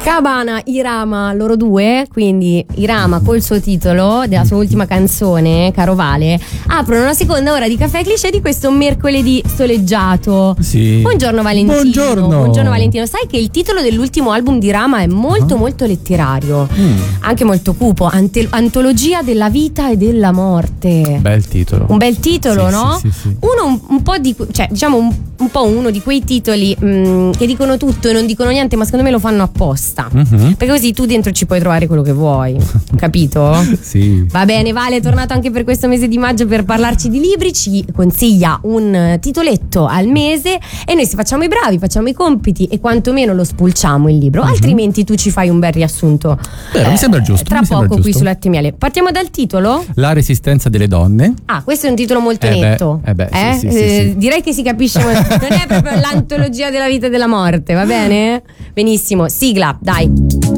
Cabana, Irama, loro due, quindi Irama col suo titolo della sua ultima canzone, Caro Vale, aprono una seconda ora di Caffè Cliché di questo mercoledì soleggiato. Sì. Buongiorno Valentino. Buongiorno Valentino. Sai che il titolo dell'ultimo album di Irama è molto molto letterario, anche molto cupo, antologia della vita e della morte. Bel titolo. Un bel titolo, sì, no? Sì. Uno un po' di, cioè diciamo un po' uno di quei titoli che dicono tutto e non dicono niente, ma secondo me lo fanno apposta. Perché così tu dentro ci puoi trovare quello che vuoi. Capito? Sì. Va bene, Vale è tornato anche per questo mese di maggio per parlarci di libri. Ci consiglia un titoletto al mese e noi se facciamo i bravi, facciamo i compiti e quantomeno lo spulciamo il libro. Altrimenti tu ci fai un bel riassunto. Vero, mi sembra giusto. Tra poco qui su Latte e Miele. Partiamo dal titolo? La resistenza delle donne. Ah, questo è un titolo molto netto. Sì. Direi che si capisce molto. Non è proprio l'antologia della vita e della morte, va bene? Benissimo, sigla, dai.